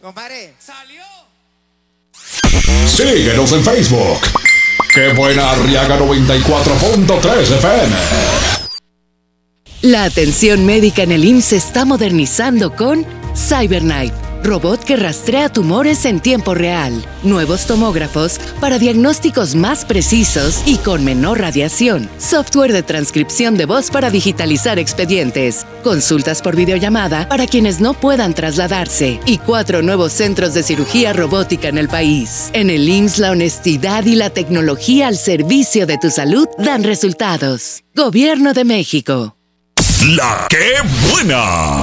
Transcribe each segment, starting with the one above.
Compadre, salió. Síguenos en Facebook. Qué buena Arriaga 94.3 FM. La atención médica en el IMSS se está modernizando con CyberKnife, robot que rastrea tumores en tiempo real. Nuevos tomógrafos para diagnósticos más precisos y con menor radiación. Software de transcripción de voz para digitalizar expedientes. Consultas por videollamada para quienes no puedan trasladarse. Y 4 nuevos centros de cirugía robótica en el país. En el IMSS, la honestidad y la tecnología al servicio de tu salud dan resultados. Gobierno de México. La que buena.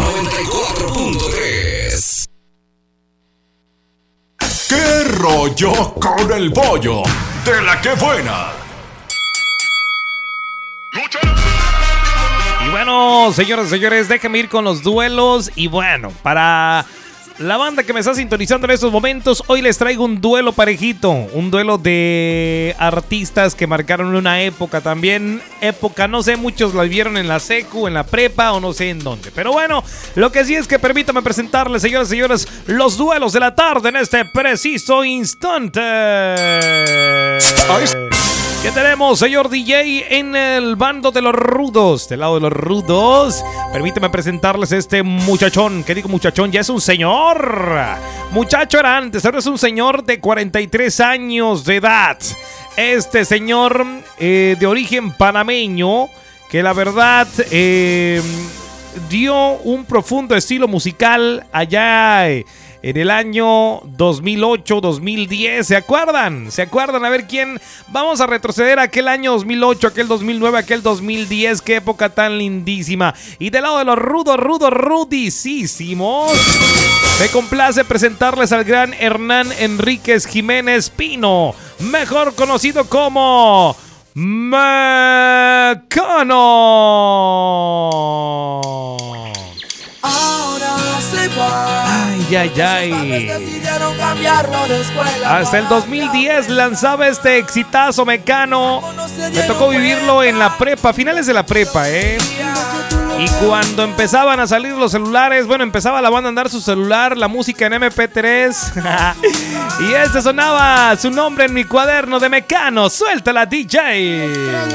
94.3. ¿Qué rollo con el bollo de la que buena? Y bueno, señoras y señores, déjenme ir con los duelos. Y bueno, para la banda que me está sintonizando en estos momentos, hoy les traigo un duelo parejito. Un duelo de artistas que marcaron una época también. Época, no sé, muchos la vieron en la secu, en la prepa o no sé en dónde. Pero bueno, lo que sí es que permítame presentarles, señoras y señores, los duelos de la tarde en este preciso instante. ¿Qué tenemos, señor DJ, en el bando de los rudos? Del lado de los rudos, permíteme presentarles este muchachón. ¿Qué digo muchachón? Ya es un señor. Muchacho era antes, ahora es un señor de 43 años de edad. Este señor de origen panameño, que la verdad dio un profundo estilo musical allá en el año 2008, 2010, ¿se acuerdan? ¿Se acuerdan? A ver quién. Vamos a retroceder a aquel año 2008, aquel 2009, aquel 2010. Qué época tan lindísima. Y del lado de los rudísimos, me complace presentarles al gran Hernán Enríquez Jiménez Pino, mejor conocido como Mecano. Ay. Hasta el 2010 lanzaba este exitazo Mecano. Me tocó vivirlo en la prepa, finales de la prepa, Y cuando empezaban a salir los celulares, bueno, empezaba la banda a andar su celular, la música en MP3. Y este sonaba su nombre en mi cuaderno de Mecano. Suéltala, DJ.